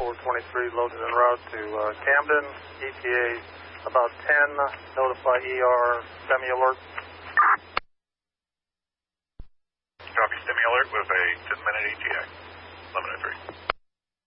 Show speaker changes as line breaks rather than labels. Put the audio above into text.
423 loaded en route to Camden. ETA about 10. Notify ER. Semi alert.
Copy. Semi alert with a 10-minute ETA. 11:03.